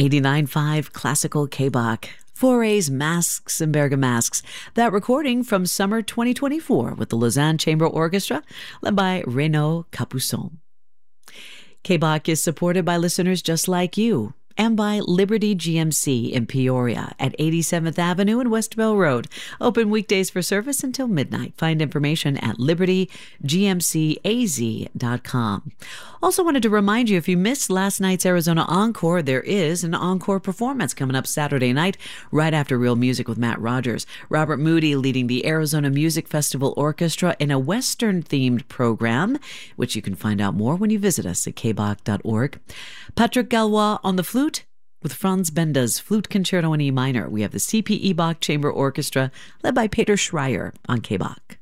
89.5 Classical K-Bach. Foray's Masks and Bergamasques. That recording from summer 2024 with the Lausanne Chamber Orchestra, led by Renaud Capuçon. K-Bach is supported by listeners just like you and by Liberty GMC in Peoria at 87th Avenue and West Bell Road. Open weekdays for service until midnight. Find information at libertygmcaz.com. Also wanted to remind you, if you missed last night's Arizona Encore, there is an encore performance coming up Saturday night right after Real Music with Matt Rogers. Robert Moody leading the Arizona Music Festival Orchestra in a Western-themed program, which you can find out more when you visit us at kbach.org. Patrick Galois on the flute with Franz Benda's Flute Concerto in E minor. We have the CPE Bach Chamber Orchestra led by Peter Schreier on K-Bach.